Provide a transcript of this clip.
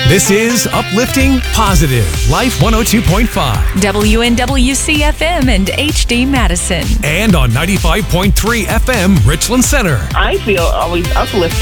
This is Uplifting Positive Life 102.5 WNWC FM and HD Madison. and on 95.3 FM Richland Center. I feel always uplifted.